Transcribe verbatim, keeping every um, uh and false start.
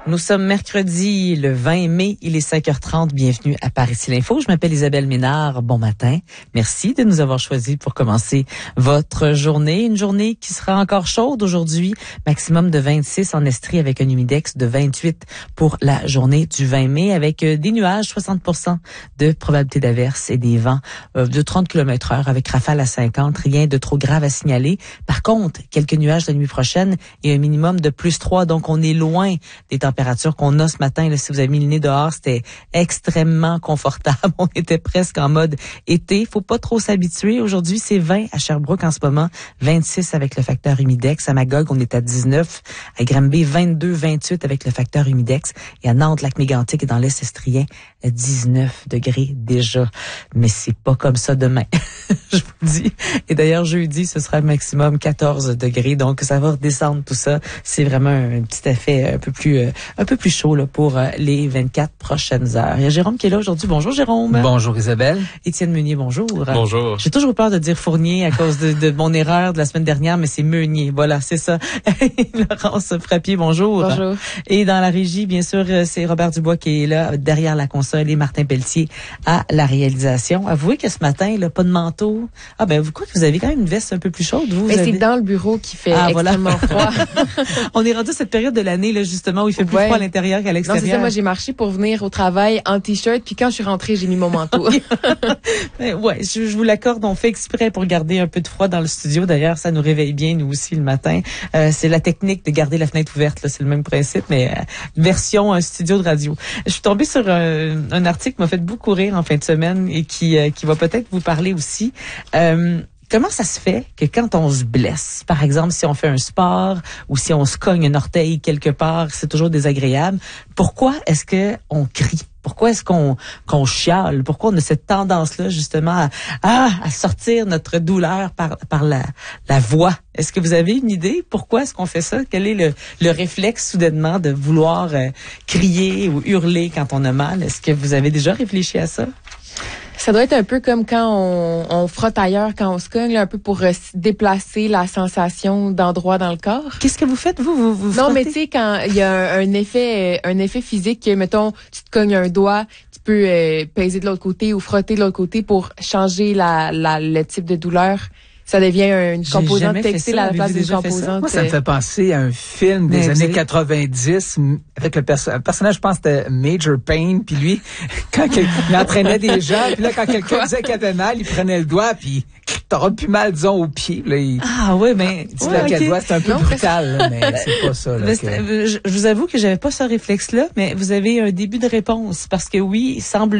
Nous sommes mercredi le vingt mai, il est cinq heures trente. Bienvenue à Par-ici l'info. Je m'appelle Isabelle Ménard. Bon matin. Merci de nous avoir choisis pour commencer votre journée. Une journée qui sera encore chaude aujourd'hui. Maximum de vingt-six en Estrie avec un humidex de vingt-huit pour la journée du vingt mai avec des nuages, soixante pour cent de probabilité d'averse et des vents de trente kilomètres heure avec rafale à cinquante. Rien de trop grave à signaler. Par contre, quelques nuages la nuit prochaine et un minimum de plus trois. Donc, on est loin des températures qu'on a ce matin. Là, si vous avez mis le nez dehors, c'était extrêmement confortable. On était presque en mode été. Faut pas trop s'habituer. Aujourd'hui, c'est vingt à Sherbrooke en ce moment, vingt-six avec le facteur humidex. À Magog, on est à dix-neuf. À Granby, vingt-deux, vingt-huit avec le facteur humidex. Et à Nantes, Lac-Mégantic et dans l'Est estrien, dix-neuf degrés déjà. Mais c'est pas comme ça demain. Je vous dis. Et d'ailleurs, jeudi, ce sera maximum quatorze degrés. Donc, ça va redescendre tout ça. C'est vraiment un petit effet un peu plus, euh, un peu plus chaud là, pour euh, les vingt-quatre prochaines heures. Il y a Jérôme qui est là aujourd'hui. Bonjour, Jérôme. Bonjour, Isabelle. Étienne Meunier, bonjour. Bonjour. J'ai toujours peur de dire Fournier à cause de, de mon erreur de la semaine dernière, mais c'est Meunier. Voilà, c'est ça. Laurence Frappier, bonjour. Bonjour. Et dans la régie, bien sûr, c'est Robert Dubois qui est là, derrière la console, et Martin Pelletier à la réalisation. Avouez que ce matin, là, pas de manteau. Ah ben, vous quoi que vous avez quand même une veste un peu plus chaude, vous? Mais vous avez... c'est dans le bureau qui fait ah, extrêmement voilà. froid. On est rendu à cette période de l'année, là, justement, où il fait plus ouais. froid à l'intérieur qu'à l'extérieur. Non, c'est ça. Moi, j'ai marché pour venir au travail en t-shirt, puis quand je suis rentrée, j'ai mis mon manteau. ouais, je, je vous l'accorde. On fait exprès pour garder un peu de froid dans le studio. D'ailleurs, ça nous réveille bien, nous aussi, le matin. Euh, c'est la technique de garder la fenêtre ouverte, là. C'est le même principe, mais euh, version un studio de radio. Je suis tombée sur un, un article qui m'a fait beaucoup rire en fin de semaine et qui, euh, qui va peut-être vous parler aussi. Euh, Comment ça se fait que quand on se blesse, par exemple, si on fait un sport ou si on se cogne un orteil quelque part, c'est toujours désagréable. Pourquoi est-ce que on crie? Pourquoi est-ce qu'on qu'on chiale? Pourquoi on a cette tendance-là, justement, à, à, à sortir notre douleur par par la, la voix? Est-ce que vous avez une idée? Pourquoi est-ce qu'on fait ça? Quel est le, le réflexe, soudainement, de vouloir euh, crier ou hurler quand on a mal? Est-ce que vous avez déjà réfléchi à ça? Ça doit être un peu comme quand on, on frotte ailleurs, quand on se cogne, là, un peu pour euh, déplacer la sensation d'endroit dans le corps. Qu'est-ce que vous faites, vous? vous, vous non, frottez? mais tu sais, quand il y a un, un effet un effet physique, mettons, tu te cognes un doigt, tu peux euh, peser de l'autre côté ou frotter de l'autre côté pour changer la, la le type de douleur. Ça devient une J'ai composante textile à la place d'une composante. Moi, ça me fait penser à un film des mais années avez... quatre-vingt-dix avec le, perso- le personnage, je pense, c'était Major Payne, puis lui, quand quel... il entraînait des gens, puis là, quand quelqu'un disait qu'il avait mal, il prenait le doigt, puis t'auras plus mal, disons, au pied. Là, il... Ah oui, mais... Tu ouais, okay. doigt, c'est un peu non, brutal, là, mais c'est pas ça. Là, mais que... je, je vous avoue que j'avais pas ce réflexe-là, mais vous avez un début de réponse, parce que oui, il semble